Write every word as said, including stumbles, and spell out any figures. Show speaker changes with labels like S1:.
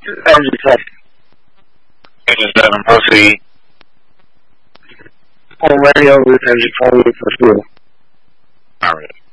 S1: Energy testing.
S2: Engine seven, proceed.
S1: On radio with energy forward for fuel.
S2: Alright.